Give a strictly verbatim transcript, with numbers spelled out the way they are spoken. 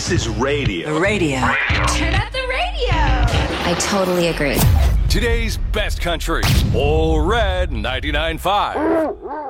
This is radio. Radio. Turn up the radio. I totally agree. Today's best country. All Red ninety-nine point five.